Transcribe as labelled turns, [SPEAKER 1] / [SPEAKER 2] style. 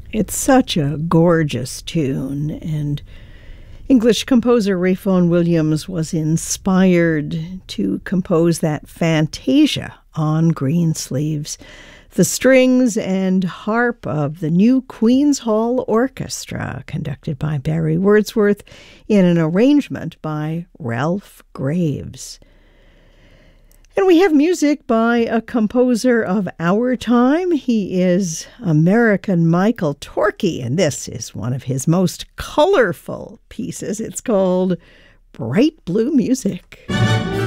[SPEAKER 1] It's such a gorgeous tune, and English composer Ralph Vaughan Williams was inspired to compose that Fantasia on Greensleeves, the strings and harp of the New Queen's Hall Orchestra, conducted by Barry Wordsworth in an arrangement by Ralph Graves. And we have music by a composer of our time. He is American Michael Torke, and this is one of his most colorful pieces. It's called Bright Blue Music.